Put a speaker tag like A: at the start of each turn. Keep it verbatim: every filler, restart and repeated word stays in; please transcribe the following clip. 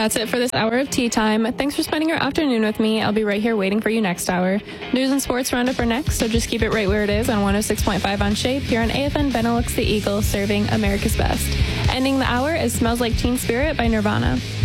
A: That's it for this hour of Tea Time. Thanks for spending your afternoon with me. I'll be right here waiting for you next hour. News and sports roundup are next, so just keep it right where it is on one oh six point five on Shape here on A F N Benelux the Eagle, serving America's best. Ending the hour is Smells Like Teen Spirit by Nirvana.